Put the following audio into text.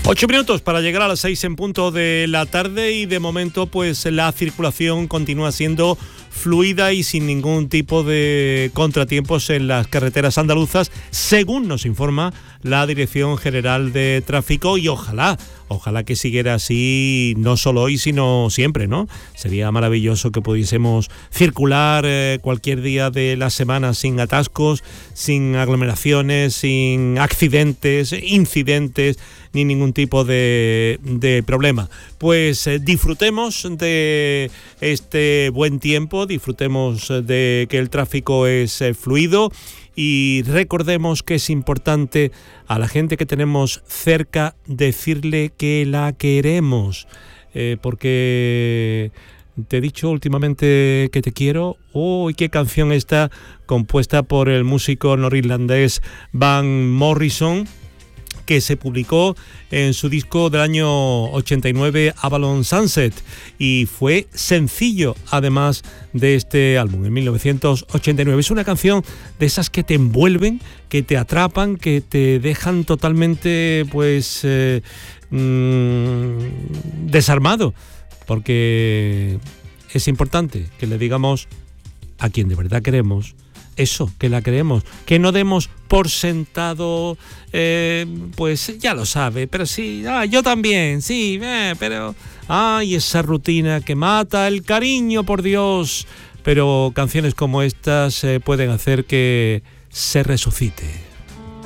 8 minutos para llegar a las 6 en punto de la tarde y de momento pues la circulación continúa siendo fluida y sin ningún tipo de contratiempos en las carreteras andaluzas, según nos informa la Dirección General de Tráfico, y ojalá que siguiera así, no solo hoy sino siempre, ¿no? Sería maravilloso que pudiésemos circular cualquier día de la semana sin atascos, sin aglomeraciones, sin accidentes, incidentes, ni ningún tipo de problema. Pues disfrutemos de este buen tiempo, disfrutemos de que el tráfico es fluido y recordemos que es importante a la gente que tenemos cerca decirle que la queremos, porque te he dicho últimamente que te quiero. ¡Uy, qué canción está compuesta por el músico norirlandés Van Morrison, que se publicó en su disco del año 89, Avalon Sunset, y fue sencillo además de este álbum en 1989. Es una canción de esas que te envuelven, que te atrapan, que te dejan totalmente desarmado, porque es importante que le digamos a quien de verdad queremos eso, que la creemos, que no demos por sentado, pues ya lo sabe, pero sí, yo también, sí, pero esa rutina que mata el cariño, por Dios. Pero canciones como estas pueden hacer que se resucite.